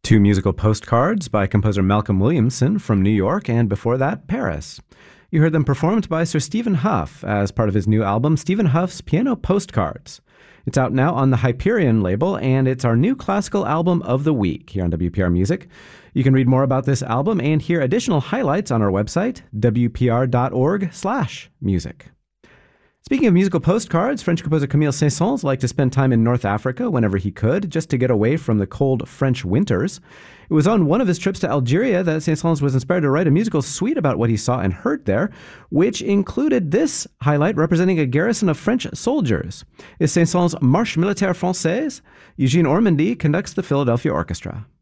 Two musical postcards by composer Malcolm Williamson from New York, and before that, Paris. You heard them performed by Sir Stephen Hough as part of his new album, Stephen Hough's Piano Postcards. It's out now on the Hyperion label, and it's our new classical album of the week here on WPR Music. You can read more about this album and hear additional highlights on our website, wpr.org/music. Speaking of musical postcards, French composer Camille Saint-Saëns liked to spend time in North Africa whenever he could, just to get away from the cold French winters. It was on one of his trips to Algeria that Saint-Saëns was inspired to write a musical suite about what he saw and heard there, which included this highlight representing a garrison of French soldiers. It's Saint-Saëns' Marche Militaire Française. Eugene Ormandy conducts the Philadelphia Orchestra.